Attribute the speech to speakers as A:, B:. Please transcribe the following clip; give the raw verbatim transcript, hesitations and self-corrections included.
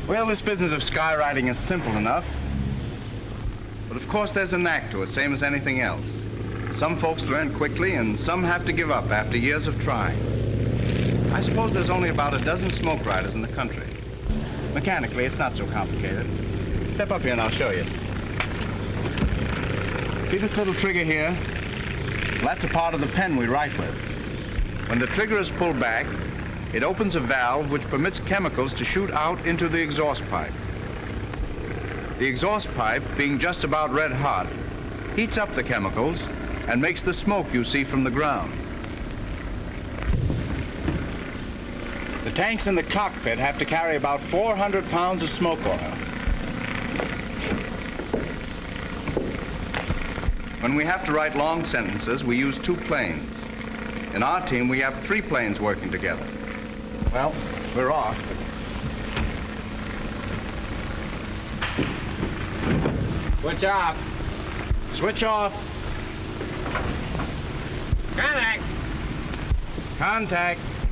A: Well, this business of skywriting is simple enough. But of course there's a knack to it, same as anything else. Some folks learn quickly and some have to give up after years of trying. I suppose there's only about a dozen smoke riders in the country. Mechanically, it's not so complicated. Step up here and I'll show you. See this little trigger here? Well, that's a part of the pen we write with. When the trigger is pulled back, it opens a valve which permits chemicals to shoot out into the exhaust pipe. The exhaust pipe, being just about red hot, heats up the chemicals and makes the smoke you see from the ground. The tanks in the cockpit have to carry about four hundred pounds of smoke oil. When we have to write long sentences, we use two planes. In our team, we have three planes working together. Well, we're off.
B: Switch off.
A: Switch off.
B: Contact.
A: Contact.